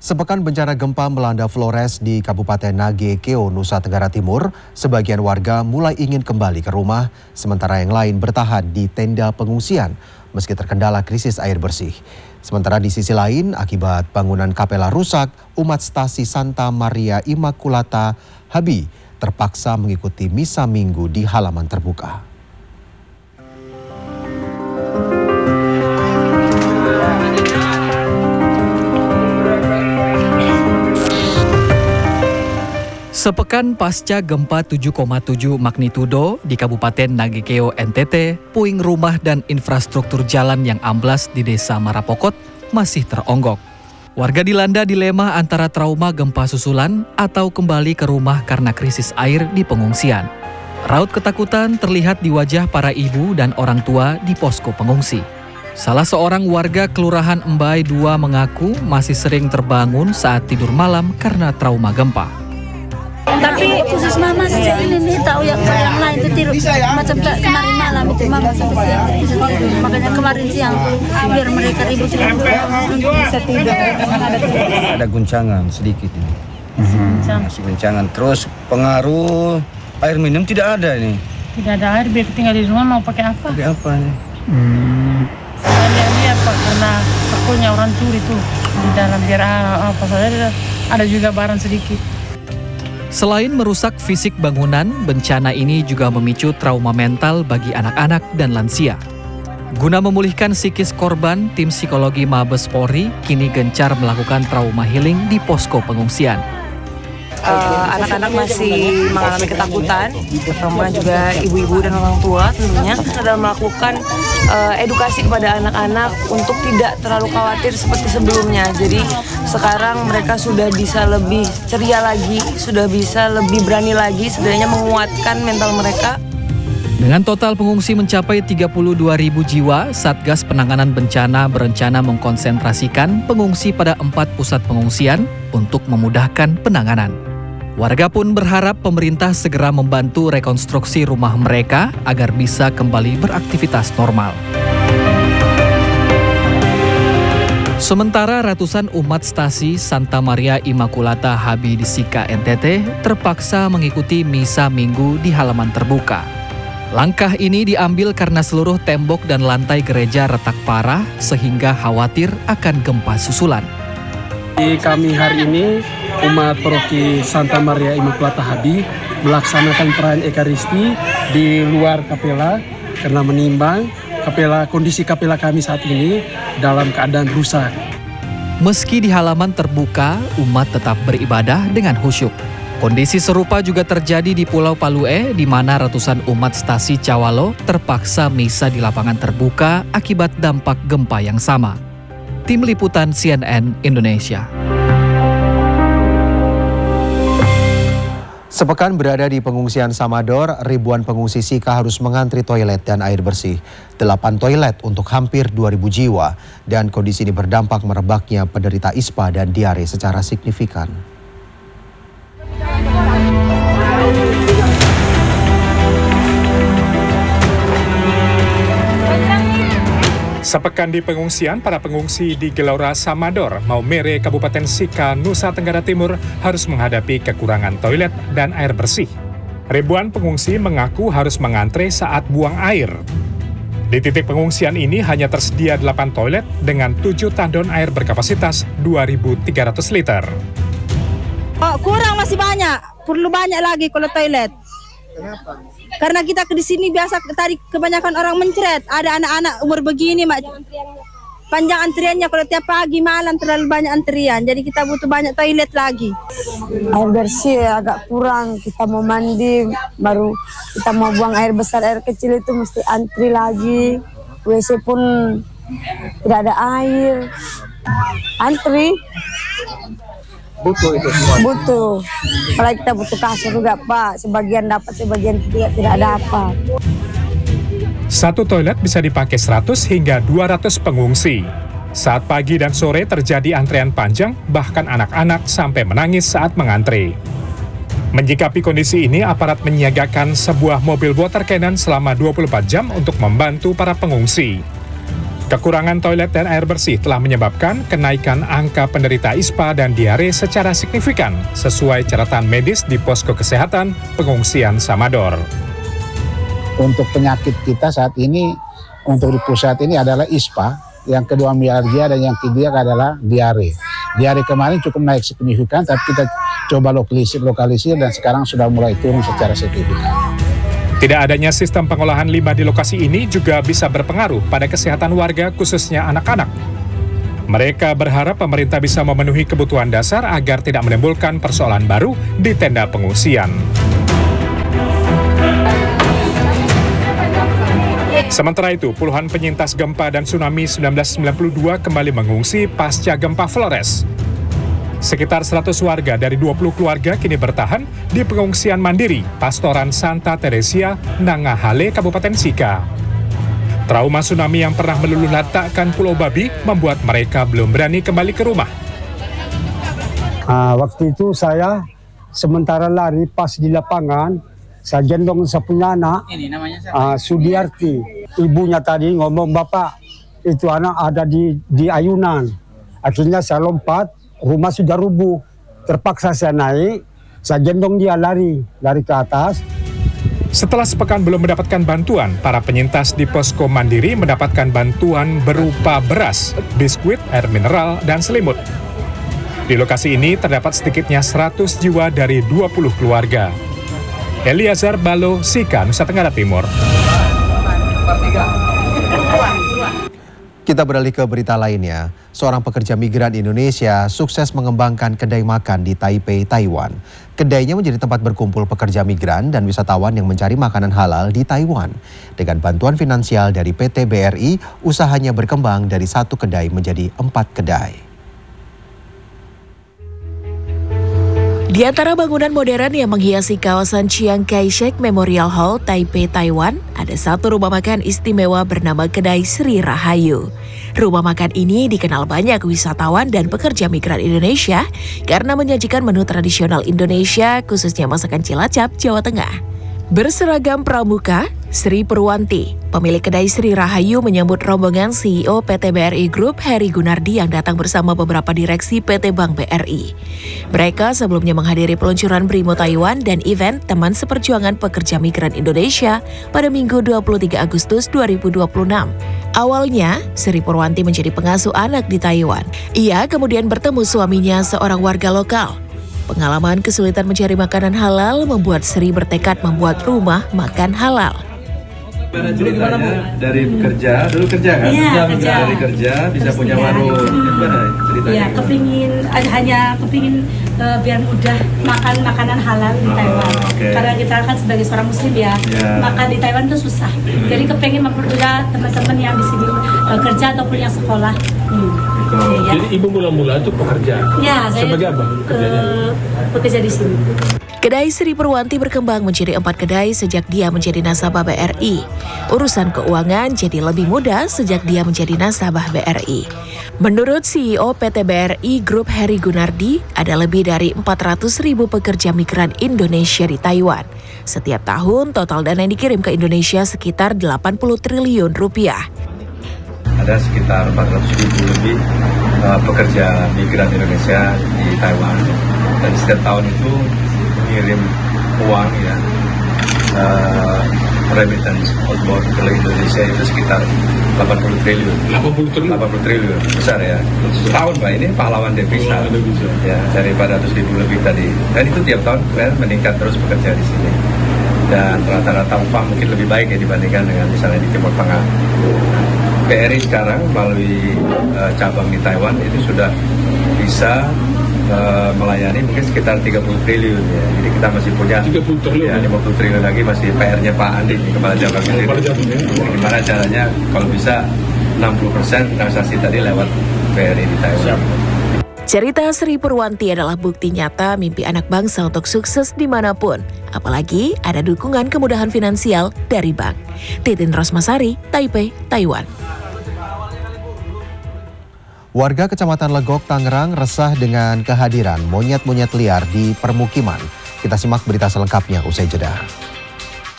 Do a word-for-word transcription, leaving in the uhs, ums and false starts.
Sepekan bencana gempa melanda Flores di Kabupaten Nagekeo, Nusa Tenggara Timur. Sebagian warga mulai ingin kembali ke rumah, sementara yang lain bertahan di tenda pengungsian meski terkendala krisis air bersih. Sementara di sisi lain, akibat bangunan kapela rusak, umat stasi Santa Maria Immaculata Habi terpaksa mengikuti misa minggu di halaman terbuka. Sepekan pasca gempa tujuh koma tujuh magnitudo di Kabupaten Nagekeo N T T, puing rumah dan infrastruktur jalan yang amblas di Desa Marapokot masih teronggok. Warga dilanda dilema antara trauma gempa susulan atau kembali ke rumah karena krisis air di pengungsian. Raut ketakutan terlihat di wajah para ibu dan orang tua di posko pengungsi. Salah seorang warga Kelurahan Embai dua mengaku masih sering terbangun saat tidur malam karena trauma gempa. Tapi khusus mama sejak ini nih tahu yang yang lain itu tidur macam kemarin malam itu mama sampai siang bisa tidur, makanya kemarin siang biar mereka ribut ribut bisa tidur. Ada guncangan sedikit ini, Guncang. masih guncangan. Terus pengaruh air minum tidak ada ini. Tidak ada air, biar tinggal di rumah mau pakai apa? Pakai apa nih? Hmm. Saya lihat Pak, karena takunya orang curi tuh di dalam biar apa saja ada juga barang sedikit. Selain merusak fisik bangunan, bencana ini juga memicu trauma mental bagi anak-anak dan lansia. Guna memulihkan psikis korban, tim psikologi Mabes Polri kini gencar melakukan trauma healing di posko pengungsian. Uh, anak-anak masih mengalami ketakutan, perempuan juga ibu-ibu dan orang tua tentunya sedang melakukan uh, edukasi kepada anak-anak untuk tidak terlalu khawatir seperti sebelumnya. Jadi sekarang mereka sudah bisa lebih ceria lagi, sudah bisa lebih berani lagi, setidaknya menguatkan mental mereka. Dengan total pengungsi mencapai tiga puluh dua ribu jiwa, Satgas Penanganan Bencana berencana mengkonsentrasikan pengungsi pada empat pusat pengungsian untuk memudahkan penanganan. Warga pun berharap pemerintah segera membantu rekonstruksi rumah mereka agar bisa kembali beraktivitas normal. Sementara ratusan umat stasi Santa Maria Immaculata Habi di Sika N T T terpaksa mengikuti misa minggu di halaman terbuka. Langkah ini diambil karena seluruh tembok dan lantai gereja retak parah sehingga khawatir akan gempa susulan. Kami hari ini umat paroki Santa Maria Immaculata Habi melaksanakan perayaan Ekaristi di luar kapela karena menimbang kapela kondisi kapela kami saat ini dalam keadaan rusak. Meski di halaman terbuka, umat tetap beribadah dengan khusyuk. Kondisi serupa juga terjadi di Pulau Palue, di mana ratusan umat stasi Cawalo terpaksa misa di lapangan terbuka akibat dampak gempa yang sama. Tim Liputan C N N Indonesia. Sepekan berada di pengungsian Samador, ribuan pengungsi Sika harus mengantri toilet dan air bersih. Delapan toilet untuk hampir dua ribu jiwa. Dan kondisi ini berdampak merebaknya penderita ispa dan diare secara signifikan. Sepekan di pengungsian, para pengungsi di Gelora Samador, Maumere, Kabupaten Sika, Nusa Tenggara Timur harus menghadapi kekurangan toilet dan air bersih. Ribuan pengungsi mengaku harus mengantre saat buang air. Di titik pengungsian ini hanya tersedia delapan toilet dengan tujuh tandon air berkapasitas dua ribu tiga ratus liter. Oh, kurang masih banyak, perlu banyak lagi kalau toilet. Kenapa? Karena kita di sini biasa tadi kebanyakan orang mencret. Ada anak-anak umur begini, Mak. Panjang antriannya kalau tiap pagi malam terlalu banyak antrian. Jadi kita butuh banyak toilet lagi. Air bersih agak kurang. Kita mau mandi, baru kita mau buang air besar, air kecil itu mesti antri lagi. W C pun tidak ada air. Antri. Butuh itu semua. Butuh. Apalagi kita butuh kasur juga, Pak. Sebagian dapat, sebagian tidak, tidak dapat. Satu toilet bisa dipakai seratus hingga dua ratus pengungsi. Saat pagi dan sore terjadi antrean panjang, bahkan anak-anak sampai menangis saat mengantre. Menyikapi kondisi ini, aparat menyiagakan sebuah mobil water cannon selama dua puluh empat jam untuk membantu para pengungsi. Kekurangan toilet dan air bersih telah menyebabkan kenaikan angka penderita ispa dan diare secara signifikan sesuai catatan medis di posko kesehatan pengungsian Samador. Untuk penyakit kita saat ini, untuk di pusat ini adalah ispa, yang kedua mialgia, dan yang ketiga adalah diare. Diare kemarin cukup naik signifikan, tapi kita coba lokalisir, lokalisir dan sekarang sudah mulai turun secara signifikan. Tidak adanya sistem pengolahan limbah di lokasi ini juga bisa berpengaruh pada kesehatan warga, khususnya anak-anak. Mereka berharap pemerintah bisa memenuhi kebutuhan dasar agar tidak menimbulkan persoalan baru di tenda pengungsian. Sementara itu, puluhan penyintas gempa dan tsunami seribu sembilan ratus sembilan puluh dua kembali mengungsi pasca gempa Flores. Sekitar seratus warga dari dua puluh keluarga kini bertahan di pengungsian mandiri Pastoran Santa Teresia, Nangahale, Kabupaten Sika. Trauma tsunami yang pernah meluluh lantakkan Pulau Babi membuat mereka belum berani kembali ke rumah. Uh, waktu itu saya sementara lari pas di lapangan, saya gendong saya punya anak, uh, Sudiarti. Ibunya tadi ngomong, "Bapak, itu anak ada di, di ayunan." Akhirnya saya lompat. Rumah sudah rubuh, terpaksa saya naik, saya gendong dia lari, lari ke atas. Setelah sepekan belum mendapatkan bantuan, para penyintas di posko mandiri mendapatkan bantuan berupa beras, biskuit, air mineral, dan selimut. Di lokasi ini terdapat sedikitnya seratus jiwa dari dua puluh keluarga. Eliazar Balo, Sika, Nusa Tenggara Timur. Kita beralih ke berita lainnya. Seorang pekerja migran Indonesia sukses mengembangkan kedai makan di Taipei, Taiwan. Kedainya menjadi tempat berkumpul pekerja migran dan wisatawan yang mencari makanan halal di Taiwan. Dengan bantuan finansial dari P T B R I, usahanya berkembang dari satu kedai menjadi empat kedai. Di antara bangunan modern yang menghiasi kawasan Chiang Kai-shek Memorial Hall, Taipei, Taiwan, ada satu rumah makan istimewa bernama Kedai Sri Rahayu. Rumah makan ini dikenal banyak wisatawan dan pekerja migran Indonesia karena menyajikan menu tradisional Indonesia, khususnya masakan Cilacap, Jawa Tengah. Berseragam pramuka, Sri Purwanti, pemilik Kedai Sri Rahayu, menyambut rombongan C E O P T B R I Group Heri Gunardi yang datang bersama beberapa direksi P T Bank B R I. Mereka sebelumnya menghadiri peluncuran Brimo Taiwan dan event Teman Seperjuangan Pekerja Migran Indonesia pada Minggu dua puluh tiga Agustus dua ribu dua puluh enam. Awalnya, Sri Purwanti menjadi pengasuh anak di Taiwan. Ia kemudian bertemu suaminya, seorang warga lokal. Pengalaman kesulitan mencari makanan halal membuat Sri bertekad membuat rumah makan halal. Dulu gimana, Bu? Dari kerja, dulu kerja kan? Iya, kerja. Dari kerja bisa Terus punya ya. warung. Gimana ceritanya? Iya, kepingin, hanya kepingin uh, biar mudah makan makanan halal di Oh, Taiwan. okay. Karena kita kan sebagai seorang muslim ya, Ya. makan di Taiwan itu susah. Hmm. Jadi kepingin mempermudah teman-teman yang di sini uh, kerja ataupun yang sekolah. Hmm. Ya. Jadi ibu mula-mula itu pekerja? Ya, saya sebagai apa kerjanya? Uh, bekerja di sini. Kedai Sri Purwanti berkembang menjadi empat kedai sejak dia menjadi nasabah B R I. Urusan keuangan jadi lebih mudah sejak dia menjadi nasabah B R I. Menurut C E O P T B R I Group Heri Gunardi, ada lebih dari empat ratus ribu pekerja migran Indonesia di Taiwan. Setiap tahun, total dana yang dikirim ke Indonesia sekitar delapan puluh triliun rupiah. Ada sekitar empat ratus ribu lebih uh, pekerja migran Indonesia di Taiwan. Dan setiap tahun itu mengirim uang ya, uh, remittance outbound ke Indonesia itu sekitar delapan puluh triliun. delapan puluh triliun? delapan puluh triliun, besar ya. Setahun Pak, ini pahlawan devisa. Ya, dari empat ratus ribu lebih tadi. Dan itu tiap tahun meningkat terus bekerja di sini. Dan rata-rata upah mungkin lebih baik ya dibandingkan dengan misalnya di Timur Tengah. B R I sekarang melalui uh, cabang di Taiwan itu sudah bisa uh, melayani mungkin sekitar tiga puluh triliun ya. Jadi kita masih punya tiga puluh triliun ya, lima puluh triliun lagi masih P R-nya Pak Andi, kepala cabang ini. Gimana caranya kalau bisa enam puluh persen transaksi tadi lewat B R I di Taiwan. Cerita Sri Purwanti adalah bukti nyata mimpi anak bangsa untuk sukses dimanapun. Apalagi ada dukungan kemudahan finansial dari bank. Titin Rosmasari, Taipei, Taiwan. Warga Kecamatan Legok, Tangerang resah dengan kehadiran monyet-monyet liar di permukiman. Kita simak berita selengkapnya usai jeda.